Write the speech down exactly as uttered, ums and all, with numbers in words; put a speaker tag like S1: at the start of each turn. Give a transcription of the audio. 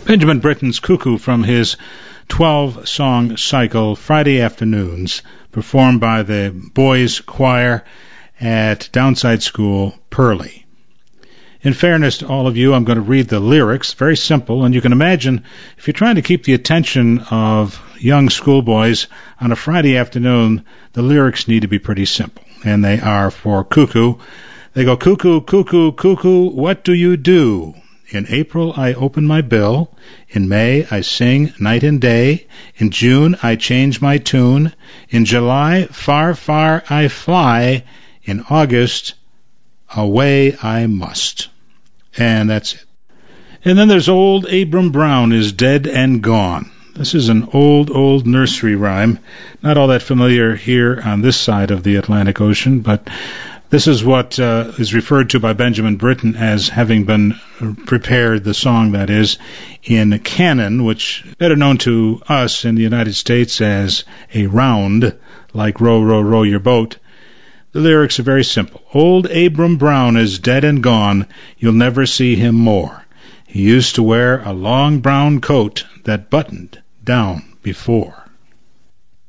S1: Benjamin Britten's Cuckoo from his twelve-song cycle, Friday Afternoons, performed by the boys' choir at Downside School, Purley. In fairness to all of you, I'm going to read the lyrics, very simple, and you can imagine if you're trying to keep the attention of young schoolboys on a Friday afternoon, the lyrics need to be pretty simple, and they are for Cuckoo. They go, cuckoo, cuckoo, cuckoo, what do you do? In April, I open my bill. In May, I sing night and day. In June, I change my tune. In July, far, far I fly. In August, away I must. And that's it. And then there's Old Abram Brown is dead and gone. This is an old, old nursery rhyme. Not all that familiar here on this side of the Atlantic Ocean, but this is what uh, is referred to by Benjamin Britten as having been prepared, the song that is, in canon, which better known to us in the United States as a round, like row, row, row your boat. The lyrics are very simple. Old Abram Brown is dead and gone. You'll never see him more. He used to wear a long brown coat that buttoned down before.